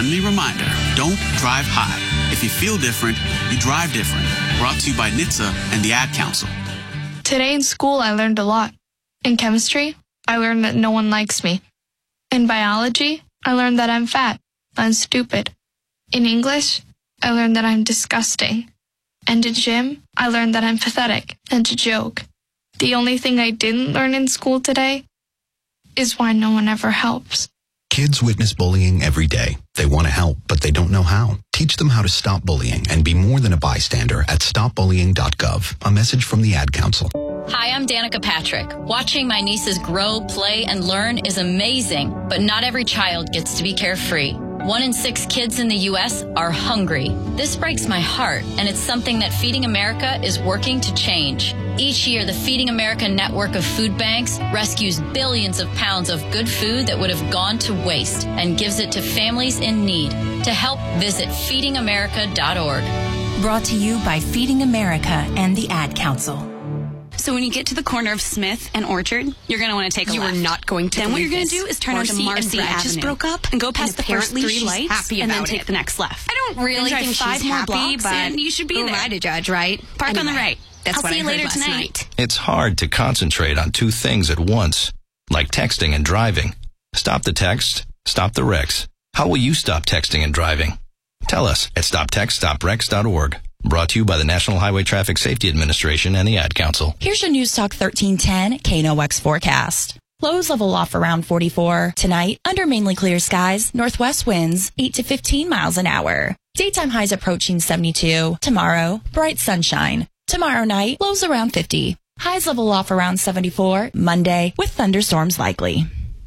friendly reminder, don't drive high. If you feel different, you drive different. Brought to you by NHTSA and the Ad Council. Today in school, I learned a lot. In chemistry, I learned that no one likes me. In biology, I learned that I'm fat and stupid. In English, I learned that I'm disgusting. And in gym, I learned that I'm pathetic and a joke. The only thing I didn't learn in school today is why no one ever helps. Kids witness bullying every day. They want to help, but they don't know how. Teach them how to stop bullying and be more than a bystander at stopbullying.gov. A message from the Ad Council. Hi, I'm Danica Patrick. Watching my nieces grow, play, and learn is amazing, but not every child gets to be carefree. 1 in 6 kids in the U.S. are hungry. This breaks my heart, and it's something that Feeding America is working to change. Each year, the Feeding America network of food banks rescues billions of pounds of good food that would have gone to waste and gives it to families in need. To help, visit feedingamerica.org. Brought to you by Feeding America and the Ad Council. So when you get to the corner of Smith and Orchard, you're going to want to take a left. You are not going to. Then what you're going to do is turn onto Marcy Avenue. Just broke up and go past the first 3 lights and then take it. the next left. I don't really think she's 5 more happy, blocks but and you should be who there. am I to judge, right? Park on the right. That's I'll what see I you heard later last tonight. night. It's hard to concentrate on 2 things at once, like texting and driving. Stop the text, stop the wrecks. How will you stop texting and driving? Tell us at stoptextstoprex.org. Brought to you by the National Highway Traffic Safety Administration and the Ad Council. Here's your News Talk 1310 KNOX forecast. Lows level off around 44. Tonight, under mainly clear skies, northwest winds 8 to 15 miles an hour. Daytime highs approaching 72. Tomorrow, bright sunshine. Tomorrow night, lows around 50. Highs level off around 74. Monday, with thunderstorms likely.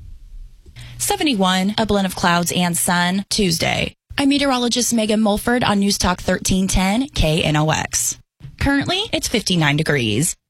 71, a blend of clouds and sun. Tuesday. I'm meteorologist Megan Mulford on News Talk 1310 KNOX. Currently, it's 59 degrees.